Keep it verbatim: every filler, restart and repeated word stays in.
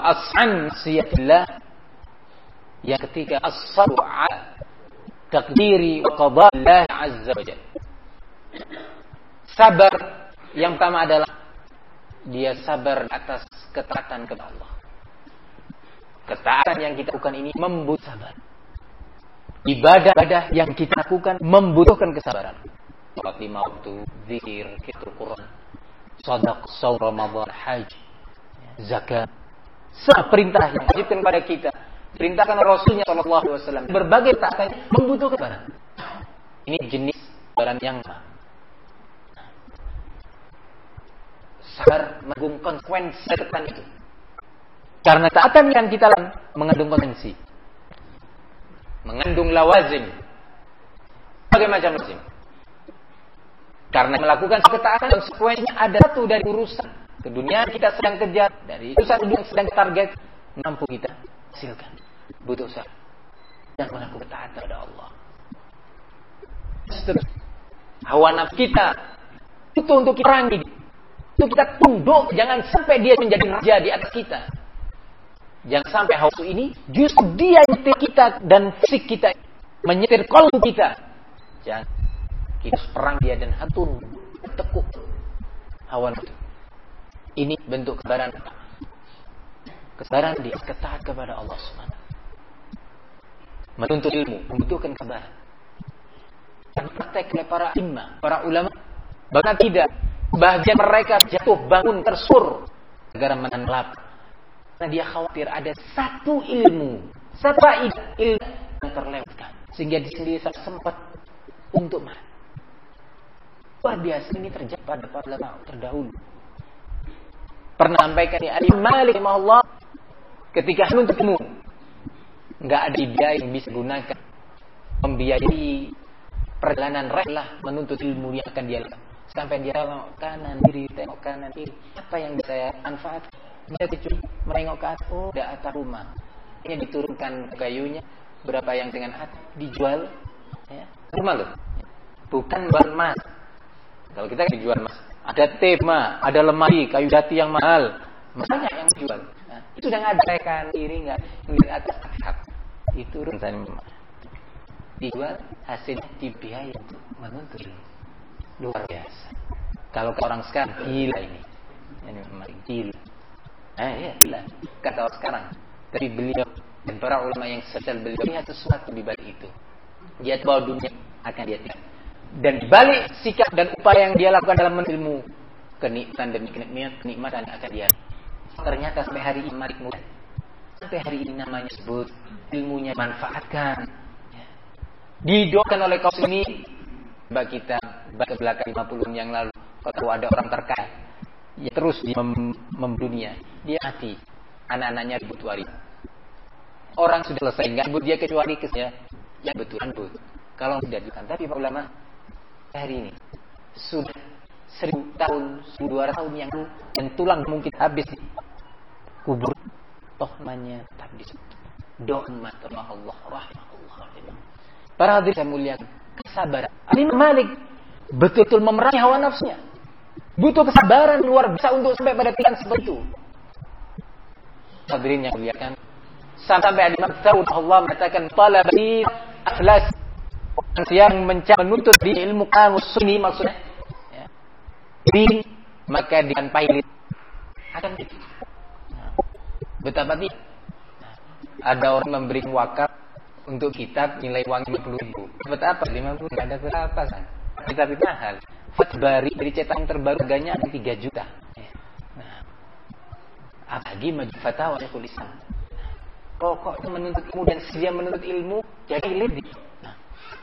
as'an siyatillah, yang ketiga as-sabru ala taqdiri wa qada'illah azza wa jalla. Sabar yang pertama adalah dia sabar atas ketaatan kepada Allah. Ketaatan yang kita lakukan ini membutuhkan sabar. Ibadah-ibadah yang kita lakukan membutuhkan kesabaran. Salat lima waktu, zikir, kitab Quran, sedekah, shaum Ramadan, haji, zakat. Semua perintah yang diwajibkan kepada kita, perintahkan Rasulnya sallallahu alaihi wasallam, berbagai taatan membutuhkan kesabaran. Ini jenis kesabaran yang sabar mengandung konsekuensi taatan itu. Karena taatan yang kita lakukan mengandung konsekuensi, mengandung lawazim, berbagai macam lawazim. Karena melakukan ketaatan konsekuensinya ada satu dari urusan ke dunia kita sedang kejar, dari urusan yang sedang target mampu kita hasilkan. Butuh usaha dan melakukan ketaatan kepada Allah. Terus hawa nafsu kita itu untuk kita perangi, untuk kita tunduk, jangan sampai dia menjadi raja di atas kita. Jangan sampai hawa nafsu ini justru dia menyetir kita dan fisik kita, menyetir kalbu kita. Jangan, kita harus perang dia dan hatun tekuk hawa nafsu. Ini bentuk kesabaran. Kesabaran dia ketaat kepada Allah subhanahu wa taala. Menuntut ilmu membutuhkan kesabaran. Dan praktek oleh para imam, para ulama, bahkan tidak bahagian mereka jatuh bangun tersur gara-gara menahan lapar. Karena dia khawatir ada satu ilmu, satu ilmu yang terlewatkan, sehingga dia sendiri sempat untuk mati. Luar biasa ini terjadi pada para ulama terdahulu. Pernah sampaikan ya Imam Malik rahimahullah, ketika menuntut ilmu, nggak ada biaya yang bisa gunakan membiayai perjalanan rehlah menuntut ilmu yang akan dia lakukan. Sampai dia tengok kanan kiri, tengok kanan kiri, apa yang bisa saya manfaatkan? Dia kecuali merengok ke atas, oh ada atap rumah, ini diturunkan kayunya, berapa yang dengan atap dijual, ya. Rumah loh, bukan bahan emas. Kalau kita dijual emas, ada tema, ada lemari kayu jati yang mahal, banyak yang dijual. Nah, itu sudah nggak ada kan kiri nggak, di atas atap itu rentan dijual, hasilnya dibiayai untuk menuntut ilmu. Luar biasa. Kalau orang sekarang gila ini, ini memang gila. Eh ya gila. Kata orang sekarang. Tapi beliau dan para ulama yang sesal beliau lihat sesuatu di balik itu. Dia tahu dunia akan dia tinggal. Dan di balik sikap dan upaya yang dia lakukan dalam menuntut ilmu, kenikmatan dan kenikmatan, kenikmatan akan dia. Ternyata sampai hari ini mari muda. Sampai hari ini namanya sebut ilmunya manfaatkan. Didoakan oleh kaum ini. Bagi kita ke belakang lima puluh tahun yang lalu, kalau ada orang terkaya, ya terus dia mem- memdunia, dia mati, anak-anaknya ribut waris. Orang sudah selesai, nggak ribut dia kecuali kesnya, ya betul ribut. Kalau tidak dilakukan, tapi Pak Ulama hari ini sudah seribu tahun, seribu dua ratus tahun yang lalu, dan tulang mungkin habis di kubur, toh namanya habis. Doa Allah, rahmatullah. Para hadirin saya muliakan. Kesabaran. Imam Malik betul-betul memerangi hawa nafsunya. Butuh kesabaran luar biasa untuk sampai pada tingkat seperti itu. Hadirin yang muliakan, sampai Imam Tsaud Allah mengatakan talabati aflas, yang mencari menuntut di ilmu kamus sunni maksudnya. Ya. Di maka dengan pahit akan itu. Nah, betapa tidak. Nah, ada orang memberi wakaf untuk kitab nilai uang lima puluh ribu. Betapa? lima puluh ada berapa kan? Kitab itu mahal. Fath Bari dari cetakan terbaru harganya tiga juta. Nah, apalagi Majmu' Fatawa Syekhul Islam. Pokok menuntut ilmu dan sedia menuntut ilmu jadi lebih.